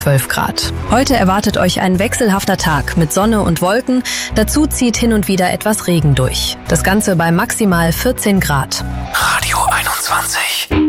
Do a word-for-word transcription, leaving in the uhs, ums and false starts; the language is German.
zwölf Grad. Heute erwartet euch ein wechselhafter Tag mit Sonne und Wolken. Dazu zieht hin und wieder etwas Regen durch. Das Ganze bei maximal vierzehn Grad. Radio einundzwanzig.